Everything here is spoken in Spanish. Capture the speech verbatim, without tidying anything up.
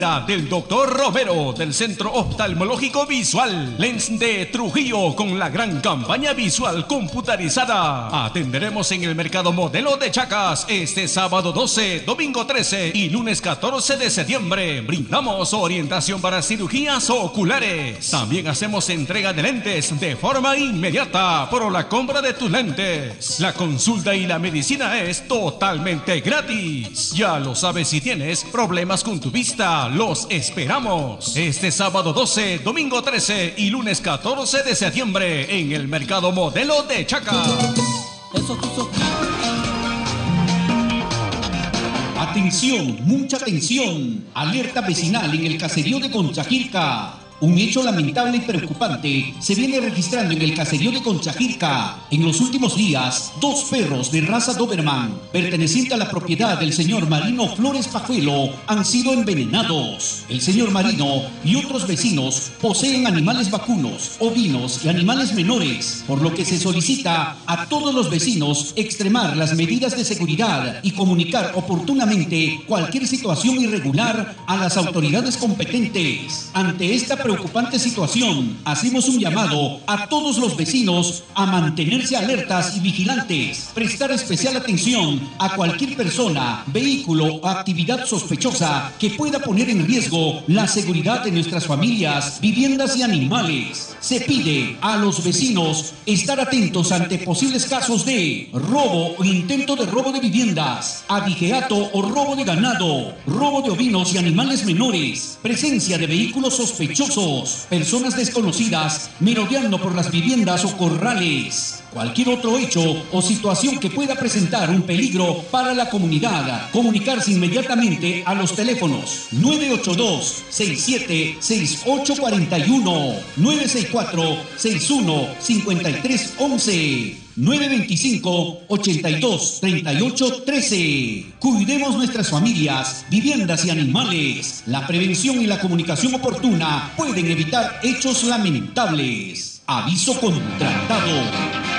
Del doctor Romero del Centro Oftalmológico Visual Lens de Trujillo con la gran campaña visual computarizada. Atenderemos en el Mercado Modelo de Chacas este sábado doce, domingo trece y lunes catorce de septiembre. Brindamos orientación para cirugías oculares. También hacemos entrega de lentes de forma inmediata por la compra de tus lentes. La consulta y la medicina es totalmente gratis. Ya lo sabes, si tienes problemas con tu vista, los esperamos este sábado doce, domingo trece y lunes catorce de septiembre en el Mercado Modelo de Chacas. Eso, eso. Atención, mucha atención. Alerta vecinal en el caserío de Conchajirca. Un hecho lamentable y preocupante se viene registrando en el caserío de Conchajirca. En los últimos días, dos perros de raza Doberman, perteneciente a la propiedad del señor Marino Flores Pajuelo, han sido envenenados. El señor Marino y otros vecinos poseen animales vacunos, ovinos y animales menores, por lo que se solicita a todos los vecinos extremar las medidas de seguridad y comunicar oportunamente cualquier situación irregular a las autoridades competentes. Ante esta preocupación, preocupante situación, hacemos un llamado a todos los vecinos a mantenerse alertas y vigilantes, prestar especial atención a cualquier persona, vehículo o actividad sospechosa que pueda poner en riesgo la seguridad de nuestras familias, viviendas y animales. Se pide a los vecinos estar atentos ante posibles casos de robo o intento de robo de viviendas, abigeato o robo de ganado, robo de ovinos y animales menores, presencia de vehículos sospechosos, personas desconocidas merodeando por las viviendas o corrales. Cualquier otro hecho o situación que pueda presentar un peligro para la comunidad, comunicarse inmediatamente a los teléfonos nueve ocho dos, seis siete seis ocho cuatro uno, nueve seis cuatro, seis uno cinco tres once, nueve dos cinco, ochenta y dos, treinta y ocho, trece. Cuidemos nuestras familias, viviendas y animales. La prevención y la comunicación oportuna pueden evitar hechos lamentables. Aviso contratado.